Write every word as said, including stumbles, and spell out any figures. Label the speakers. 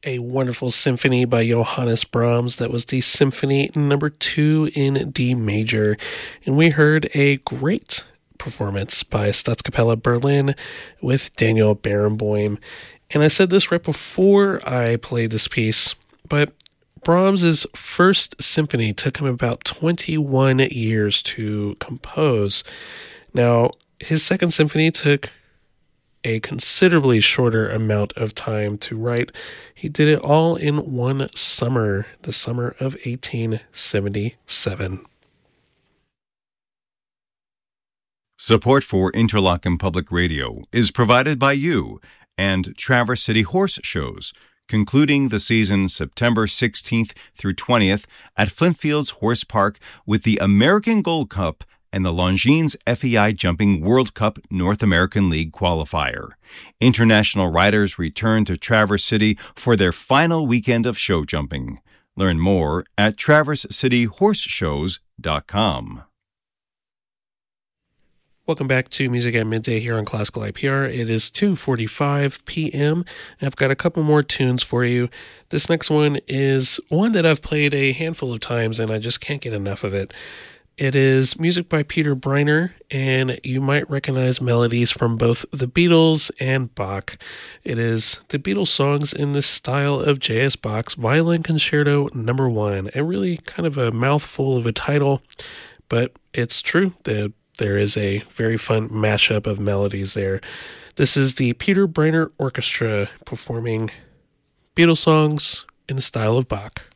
Speaker 1: A wonderful symphony by Johannes Brahms. That was the Symphony number two in D major. And we heard a great performance by Staatskapelle Berlin with Daniel Barenboim. And I said this right before I played this piece, but Brahms's first symphony took him about twenty-one years to compose. Now, his second symphony took a considerably shorter amount of time to write. He did it all in one summer, the summer of eighteen seventy-seven.
Speaker 2: Support for Interlochen Public Radio is provided by you and Traverse City Horse Shows, concluding the season September sixteenth through twentieth at Flintfields Horse Park with the American Gold Cup and the Longines F E I Jumping World Cup North American League qualifier. International riders return to Traverse City for their final weekend of show jumping. Learn more at traverse city horse shows dot com.
Speaker 1: Welcome back to Music at Midday here on Classical I P R. It is two forty-five p.m. and I've got a couple more tunes for you. This next one is one that I've played a handful of times and I just can't get enough of it. It is music by Peter Briner, and you might recognize melodies from both the Beatles and Bach. It is the Beatles songs in the style of J S. Bach's Violin Concerto Number One. And really kind of a mouthful of a title, but it's true that there is a very fun mashup of melodies there. This is the Peter Briner Orchestra performing Beatles songs in the style of Bach.